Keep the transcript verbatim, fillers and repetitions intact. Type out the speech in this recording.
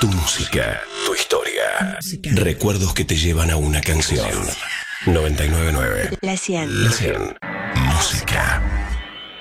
Tu música, tu historia. Recuerdos que te llevan a una canción. noventa y nueve punto nueve. La cien. La cien. Música.